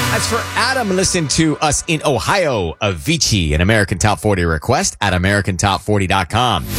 As for Adam, listen to us in Ohio, Avicii, an American Top 40 request at AmericanTop40.com.